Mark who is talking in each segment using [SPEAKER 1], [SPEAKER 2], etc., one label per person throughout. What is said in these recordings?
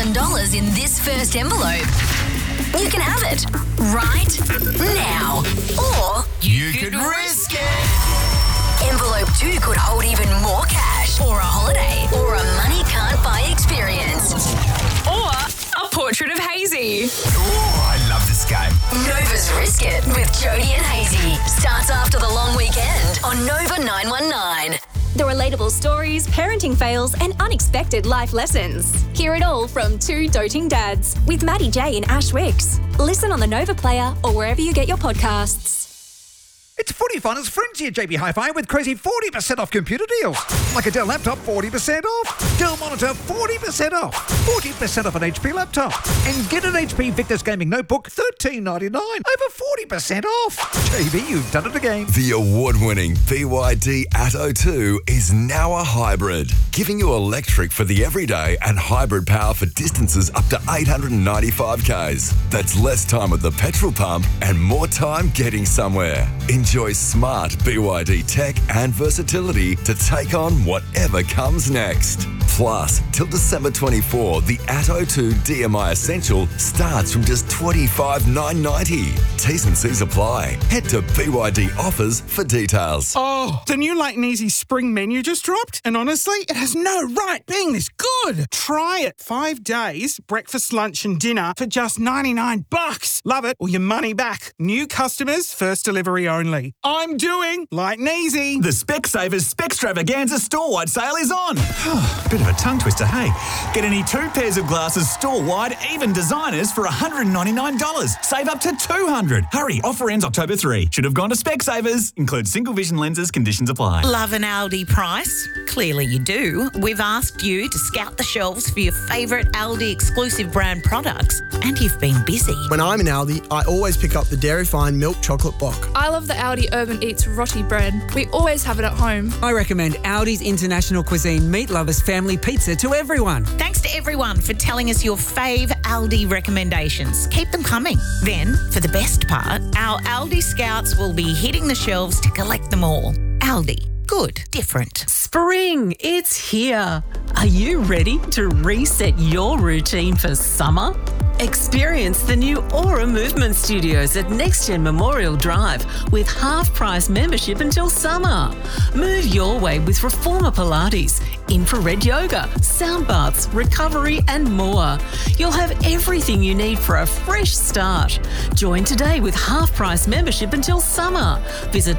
[SPEAKER 1] $1,000 in this first envelope. You can have it right now. Or
[SPEAKER 2] you could risk it.
[SPEAKER 1] Envelope 2 could hold even more cash, or a holiday, or a money can't buy experience.
[SPEAKER 3] Or a portrait of Hazy.
[SPEAKER 2] Oh, I love this game.
[SPEAKER 1] Nova's Risk It with Jody and Hazy starts after the long weekend on Nova 919.
[SPEAKER 4] The relatable stories, parenting fails, and unexpected life lessons. Hear it all from two doting dads with Maddie J and Ash Wicks. Listen on the Nova Player or wherever you get your podcasts.
[SPEAKER 5] It's Footy Finals Frenzy at JB Hi-Fi with crazy 40% off computer deals. Like a Dell laptop, 40% off. Dell monitor, 40% off. 40% off an HP laptop. And get an HP Victus Gaming Notebook, $13.99. Over 40% off. JB, you've done it again.
[SPEAKER 6] The award-winning BYD Atto 2 is now a hybrid, giving you electric for the everyday and hybrid power for distances up to 895 k's. That's less time at the petrol pump and more time getting somewhere. Enjoy smart BYD tech and versatility to take on whatever comes next. Plus, till December 24, the Atto 2 DMI Essential starts from just $25,990. T's and C's apply. Head to BYD Offers for details.
[SPEAKER 7] Oh, the new Light and Easy spring menu just dropped, and honestly, it has no right being this good. Try it. 5 days, breakfast, lunch and dinner for just $99. Love it or your money back. New customers, first delivery only. I'm doing Light and Easy.
[SPEAKER 2] The Specsavers Spextravaganza store-wide sale is on. Bit of a tongue twister, hey? Get any 2 pairs of glasses store-wide, even designers, for $199. Save up to $200. Hurry, offer ends October 3. Should have gone to Specsavers. Includes single vision lenses, conditions apply.
[SPEAKER 8] Love an Aldi price? Clearly you do. We've asked you to scout the shelves for your favourite Aldi exclusive brand products, and you've been busy.
[SPEAKER 9] When I'm in Aldi, I always pick up the Dairy Fine milk chocolate block.
[SPEAKER 10] I love the Aldi Urban Eats roti bread. We always have it at home.
[SPEAKER 11] I recommend Aldi's International Cuisine Meat Lovers Family Pizza to everyone.
[SPEAKER 8] Thanks to everyone for telling us your fave Aldi recommendations. Keep them coming. Then, for the best part, our Aldi scouts will be hitting the shelves to collect them all. Aldi. Good. Different.
[SPEAKER 12] Spring, it's here. Are you ready to reset your routine for summer? Experience the new Aura Movement Studios at NextGen Memorial Drive with half-price membership until summer. Move your way with Reformer Pilates, infrared yoga, sound baths, recovery and more. You'll have everything you need for a fresh start. Join today with half-price membership until summer. Visit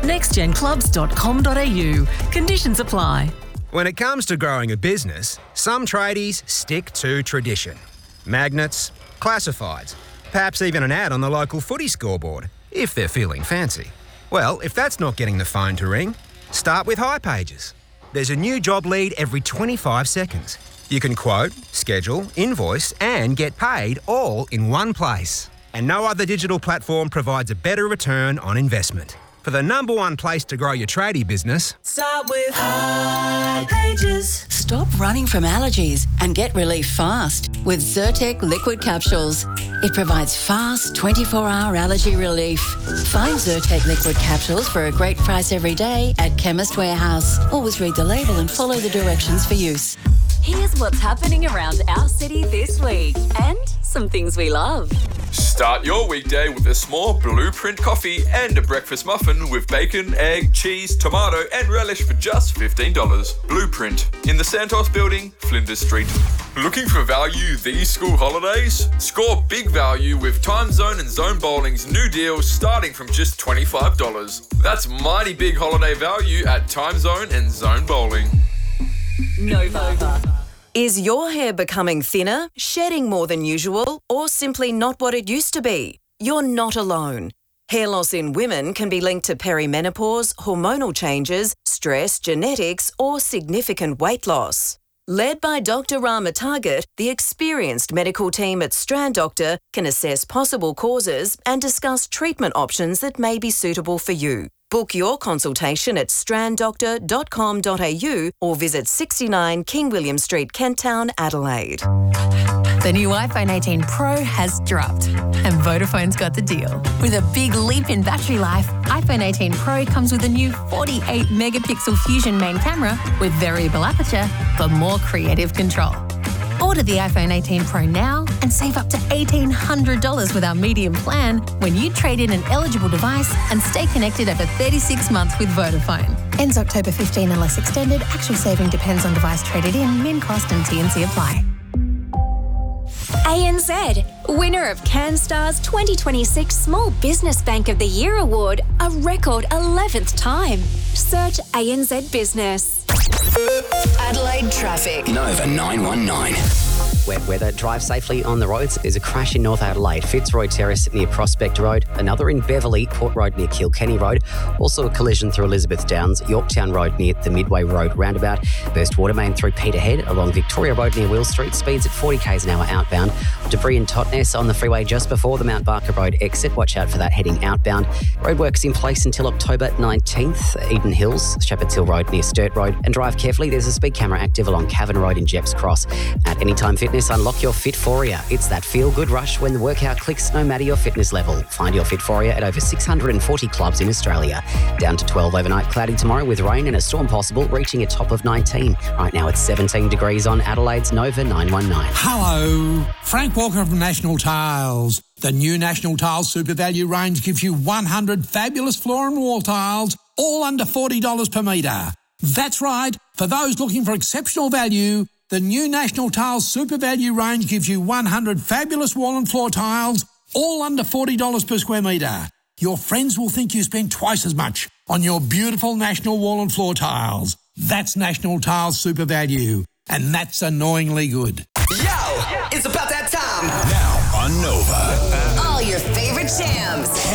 [SPEAKER 12] nextgenclubs.com.au. Conditions apply.
[SPEAKER 13] When it comes to growing a business, some tradies stick to tradition. Magnets, classifieds, perhaps even an ad on the local footy scoreboard, if they're feeling fancy. Well, if that's not getting the phone to ring, start with hipages. There's a new job lead every 25 seconds. You can quote, schedule, invoice, and get paid all in one place. And no other digital platform provides a better return on investment. For the number one place to grow your tradie business,
[SPEAKER 14] start with hipages.
[SPEAKER 15] Stop running from allergies and get relief fast with Zyrtec liquid capsules. It provides fast 24-hour allergy relief. Find Zyrtec liquid capsules for a great price every day at Chemist Warehouse. Always read the label and follow the directions for use.
[SPEAKER 4] Here's what's happening around our city this week and some things we love.
[SPEAKER 16] Start your weekday with a small Blueprint coffee and a breakfast muffin with bacon, egg, cheese, tomato and relish for just $15. Blueprint in the Santos Building, Flinders Street. Looking for value these school holidays? Score big value with Time Zone and Zone Bowling's new deals starting from just $25. That's mighty big holiday value at Time Zone and Zone Bowling.
[SPEAKER 4] Nova.
[SPEAKER 17] Is your hair becoming thinner, shedding more than usual, or simply not what it used to be? You're not alone. Hair loss in women can be linked to perimenopause, hormonal changes, stress, genetics, or significant weight loss. Led by Dr. Rama Target, the experienced medical team at Strand Doctor can assess possible causes and discuss treatment options that may be suitable for you. Book your consultation at stranddoctor.com.au or visit 69 King William Street, Kent Town, Adelaide.
[SPEAKER 18] The new iPhone 18 Pro has dropped and Vodafone's got the deal. With a big leap in battery life, iPhone 18 Pro comes with a new 48-megapixel Fusion main camera with variable aperture for more creative control. Order Order the iPhone 18 Pro now and save up to $1,800 with our medium plan when you trade in an eligible device and stay connected over 36 months with Vodafone. Ends October 15 unless extended. Actual saving depends on device traded in, min cost and T&C apply.
[SPEAKER 4] ANZ, winner of CanStar's 2026 Small Business Bank of the Year Award, a record 11th time. Search ANZ Business.
[SPEAKER 1] Adelaide traffic.
[SPEAKER 19] Nova 919.
[SPEAKER 20] Wet weather. Drive safely on the roads. There's a crash in North Adelaide, Fitzroy Terrace near Prospect Road. Another in Beverley, Port Road near Kilkenny Road. Also a collision through Elizabeth Downs, Yorktown Road near the Midway Road roundabout. Burst water main through Peterhead along Victoria Road near Will Street. Speeds at 40 k's an hour outbound. Debris in Totnes on the freeway just before the Mount Barker Road exit. Watch out for that heading outbound. Roadworks in place until October 19th. Eden Hills, Shepherd's Hill Road near Sturt Road. And drive carefully. There's a speed camera active along Cavan Road in Jepps Cross. At Anytime Fitness, unlock your Fitforia. It's that feel-good rush when the workout clicks no matter your fitness level. Find your Fitforia at over 640 clubs in Australia. Down to 12 overnight, cloudy tomorrow with rain and a storm possible, reaching a top of 19. Right now it's 17 degrees on Adelaide's Nova 919.
[SPEAKER 21] Hello, Frank Walker from National Tiles. The new National Tiles Super Value range gives you 100 fabulous floor and wall tiles, all under $40 per metre. That's right, for those looking for exceptional value, the new National Tiles Super Value range gives you 100 fabulous wall and floor tiles, all under $40 per square metre. Your friends will think you spent twice as much on your beautiful National wall and floor tiles. That's National Tiles Super Value, and that's annoyingly good.
[SPEAKER 19] Yo, it's about that time.
[SPEAKER 6] Now on Nova.
[SPEAKER 1] All your favorite jams.